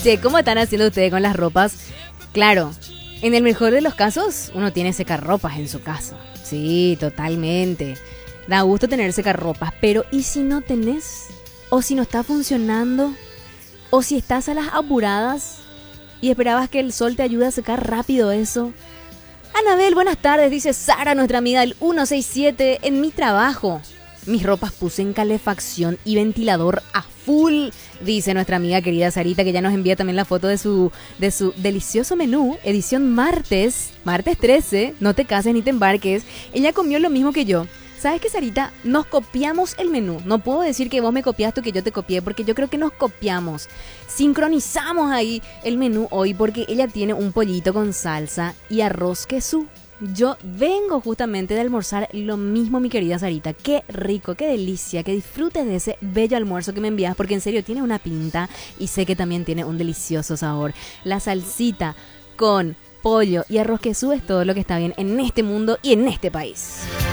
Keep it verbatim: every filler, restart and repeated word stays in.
Che, ¿cómo están haciendo ustedes con las ropas? Claro, en el mejor de los casos, uno tiene secarropas en su casa. Sí, totalmente. Da gusto tener secarropas, pero ¿y si no tenés? ¿O si no está funcionando? ¿O si estás a las apuradas y esperabas que el sol te ayude a secar rápido eso? Anabel, buenas tardes, dice Sara, nuestra amiga del ciento sesenta y siete. En mi trabajo, mis ropas puse en calefacción y ventilador a full, dice nuestra amiga querida Sarita, que ya nos envía también la foto de su, de su delicioso menú, edición martes, martes trece, no te cases ni te embarques. Ella comió lo mismo que yo. ¿Sabes qué, Sarita? Nos copiamos el menú. No puedo decir que vos me copiaste o que yo te copié, porque yo creo que nos copiamos. Sincronizamos ahí el menú hoy, porque ella tiene un pollito con salsa y arroz queso. Yo vengo justamente de almorzar lo mismo, mi querida Sarita. Qué rico, qué delicia, que disfrutes de ese bello almuerzo que me envías, porque en serio tiene una pinta y sé que también tiene un delicioso sabor. La salsita con pollo y arroz queso es todo lo que está bien en este mundo y en este país.